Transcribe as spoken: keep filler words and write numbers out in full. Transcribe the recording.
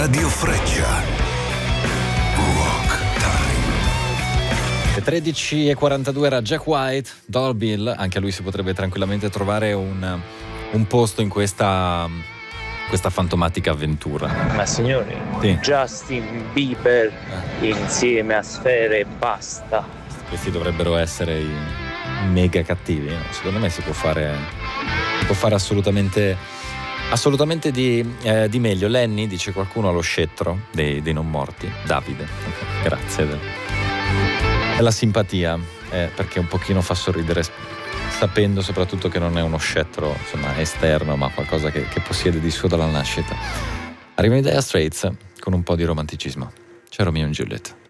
Radio Freccia. Rock Time. Le tredici e quarantadue era Jack White, Dollar Bill. Anche a lui si potrebbe tranquillamente trovare un, un posto in questa, questa fantomatica avventura. Ma signori, Sì. Justin Bieber insieme a Sfere e basta. Questi dovrebbero essere i mega cattivi, no? Secondo me si può fare, si può fare assolutamente, assolutamente di, eh, di meglio. Lenny, dice qualcuno, allo scettro dei, dei non morti. Davide, okay, grazie del, della simpatia, eh, perché un pochino fa sorridere, sapendo soprattutto che non è uno scettro, insomma, esterno, ma qualcosa che, che possiede di suo dalla nascita. Arrivano i Dire Straits con un po' di romanticismo. C'è Romeo e Juliet.